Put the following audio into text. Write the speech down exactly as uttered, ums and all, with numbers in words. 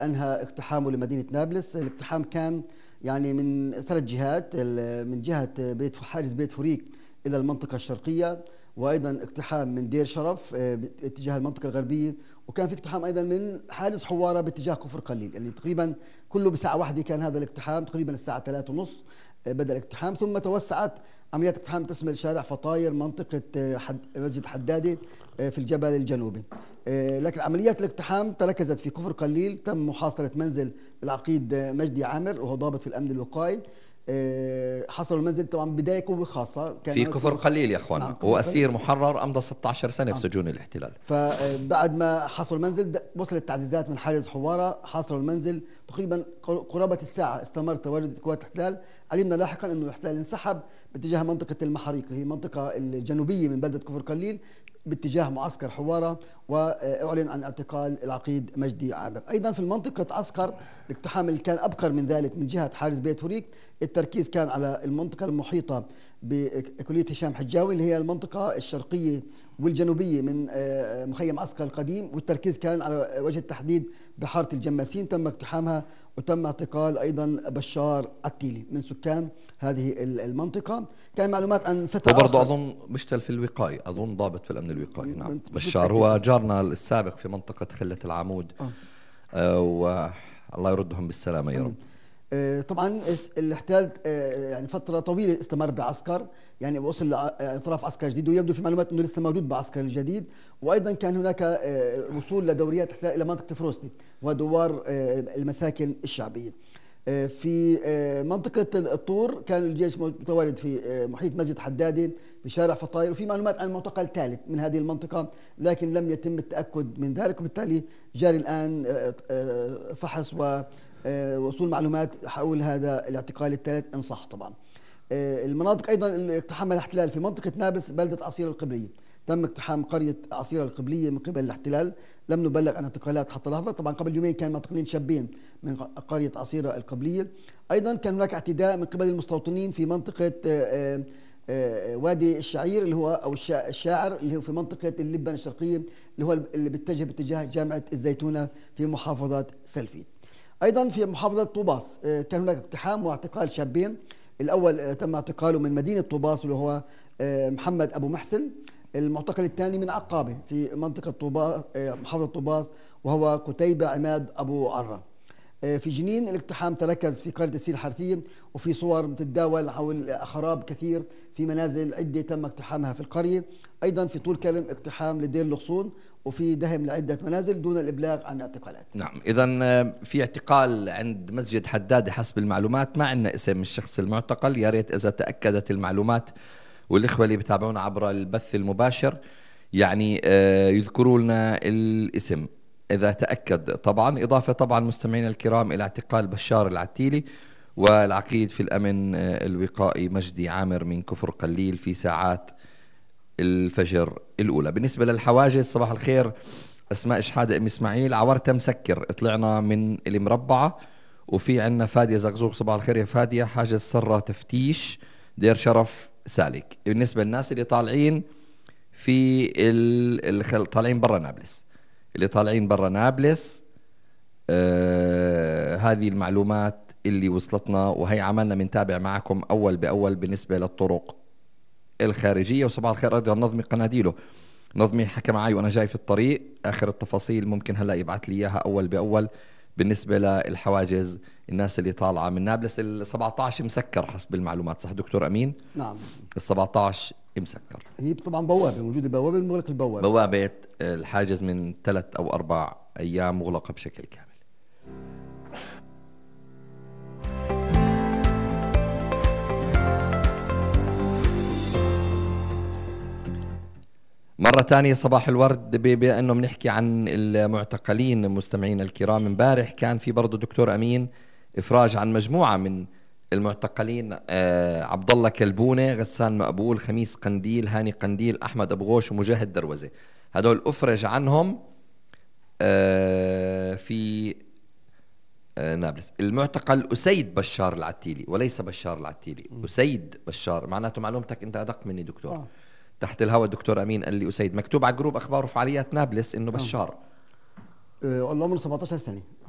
أنهى اقتحامه لمدينة نابلس. الاقتحام كان يعني من ثلاث جهات، من جهة بيت حاجز بيت فوريك إلى المنطقة الشرقية، وأيضا اقتحام من دير شرف باتجاه المنطقة الغربية، وكان في اقتحام أيضا من حاجز حوارة باتجاه كفر قليل. يعني تقريبا كله بساعة واحدة كان هذا الاقتحام، تقريبا الساعة ثلاثة ونص بدأ الاقتحام، ثم توسعت عمليات اقتحام تشمل شارع فطاير، منطقة حد مسجد حدادة في الجبل الجنوبي. لكن عمليات الاقتحام تركزت في كفر قليل، تم محاصرة منزل العقيد مجدي عامر وهو ضابط في الأمن الوقائي. حصلوا المنزل طبعا بداية قوة خاصة كان في كفر قليل يا اخوانا. نعم هو أسير محرر أمضى ستة عشر سنة في آه. سجون الاحتلال. فبعد ما حصلوا المنزل وصلت تعزيزات من حارس حوارة، حاصروا المنزل تقريبا قرابة الساعة، استمر تواجد قوات الاحتلال. علمنا لاحقا أنه الاحتلال انسحب باتجاه منطقة المحاريق، هي المنطقة الجنوبية من بلدة كفر قليل، باتجاه معسكر حوارة، وأعلن عن اعتقال العقيد مجدي عامر. أيضا في منطقة عسكر الاقتحام اللي كان أبقر من ذلك من جهة حارس بيت فوريك، التركيز كان على المنطقة المحيطة بكلية هشام حجاوي اللي هي المنطقة الشرقية والجنوبية من مخيم عسكر القديم، والتركيز كان على وجه التحديد بحارة الجماسين، تم اقتحامها وتم اعتقال أيضا بشار عتيلي من سكان هذه المنطقة. كان معلومات عن فتى وبرضه أظن بيشتغل في الوقائي، أظن ضابط في الأمن الوقائي. نعم بشار هو جارنا السابق في منطقة خلة العمود. آه. آه والله يردهم بالسلامة يا رب. آه طبعا الاحتلال آه يعني فترة طويلة استمر بعسكر، يعني وصل لاطراف عسكر جديد، ويبدو في معلومات انه لسه موجود بعسكر الجديد. وايضا كان هناك آه وصول لدوريات الى منطقة فروسني ودوار آه المساكن الشعبية. في منطقة الطور كان الجيش متواجد في محيط مسجد حدادة في شارع فطاير، وفي معلومات عن معتقل ثالث من هذه المنطقة لكن لم يتم التأكد من ذلك، وبالتالي جاري الآن فحص ووصول معلومات حول هذا الاعتقال الثالث إن صح. طبعا المناطق أيضا اللي اقتحمها الاحتلال في منطقة نابلس بلدة عصيرة القبلية، تم اقتحام قرية عصيرة القبلية من قبل الاحتلال، لم نبلغ عن اعتقالات حتى لحظة. طبعا قبل يومين كان معتقلين شابين من قرية عصيرة القبلية. أيضا كان هناك اعتداء من قبل المستوطنين في منطقة وادي الشعير اللي هو أو الشاعر اللي هو في منطقة اللبنة الشرقية اللي هو اللي بيتجه باتجاه جامعة الزيتونة في محافظة سلفي. أيضا في محافظة طوباس كان هناك اقتحام واعتقال شابين. الأول تم اعتقاله من مدينة طوباس اللي هو محمد أبو محسن، المعتقل الثاني من عقابة في منطقة طوباس محافظة طوباس وهو قتيبة عماد أبو عرة. في جنين الاقتحام تركز في قرية السيل الحرثية، وفي صور تتداول حول خراب كثير في منازل عدة تم اقتحامها في القرية. أيضا في طول كلم اقتحام لدير الغصون، وفي دهم لعدة منازل دون الإبلاغ عن اعتقالات. نعم إذا في اعتقال عند مسجد حدادة حسب المعلومات، ما عندنا اسم الشخص المعتقل. يا ريت إذا تأكدت المعلومات والإخوة اللي بتابعونا عبر البث المباشر يعني يذكروا لنا الاسم إذا تأكد طبعا، إضافة طبعا مستمعينا الكرام إلى اعتقال بشار العتيلي والعقيد في الأمن الوقائي مجدي عامر من كفر قليل في ساعات الفجر الأولى. بالنسبة للحواجز صباح الخير أسماء شحادة أم إسماعيل، عورتها مسكر، طلعنا من المربعة. وفي عنا فادية زغزوغ صباح الخير يا فادية، حاجز سرة تفتيش دير شرف سالك. بالنسبة للناس اللي طالعين في اللي طالعين برا نابلس، اللي طالعين برا نابلس آه هذه المعلومات اللي وصلتنا، وهي عملنا منتابع معكم أول بأول بالنسبة للطرق الخارجية. وصباح الخير أيضا نظمي قناديله، نظمي حكى معي وأنا جاي في الطريق، آخر التفاصيل ممكن هلأ يبعث لي إياها أول بأول بالنسبة للحواجز الناس اللي طالعة من نابلس. ال سبعة عشر مسكر حسب المعلومات، صح دكتور أمين؟ نعم ال سبعة عشر مسكر. هي طبعا بوابة موجودة، البوابة مغلق البوابة، بوابة الحاجز من ثلاث أو أربع أيام مغلقة بشكل كامل. مرة تانية صباح الورد، بأنه بنحكي عن المعتقلين مستمعين الكرام. امبارح كان في برضو دكتور أمين إفراج عن مجموعة من المعتقلين، آه عبد الله كلبونة، غسان مقبول، خميس قنديل، هاني قنديل، أحمد أبو غوش، ومجاهد دروزة. هدول أفرج عنهم آه في آه نابلس. المعتقل أسيد بشار العتيلي وليس بشار العتيلي، م. أسيد بشار، معناته معلومتك أنت أدق مني دكتور. آه. تحت الهواء الدكتور أمين قال لي أسيد، مكتوب على جروب أخبار وفعاليات نابلس إنه بشار. أه والله عمره سبعة عشر سنة.